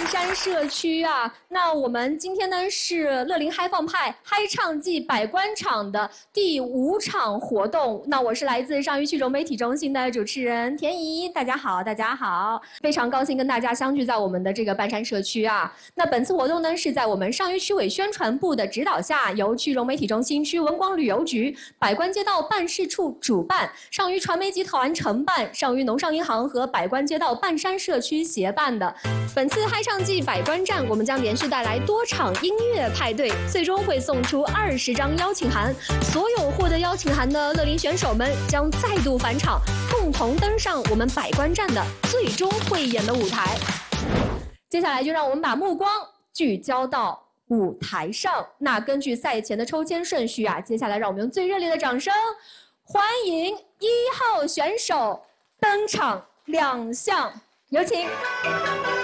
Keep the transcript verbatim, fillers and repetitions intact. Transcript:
半山社区啊。那我们今天呢是乐龄嗨放派嗨唱季百官场的第五场活动。那我是来自上虞区融媒体中心的主持人田怡，大家好，大家好，非常高兴跟大家相聚在我们的这个半山社区啊。那本次活动呢是在我们上虞区委宣传部的指导下，由区融媒体中心、区文广旅游局、百官街道办事处主办，上虞传媒集团承办，上虞农商银行和百官街道半山社区协办的。本次嗨唱季百官战，我们将连续带来多场音乐派对，最终会送出二十张邀请函。所有获得邀请函的乐龄选手们将再度返场，共同登上我们百官战的最终汇演的舞台。接下来就让我们把目光聚焦到舞台上。那根据赛前的抽签顺序啊，接下来让我们用最热烈的掌声欢迎一号选手登场亮相，有请。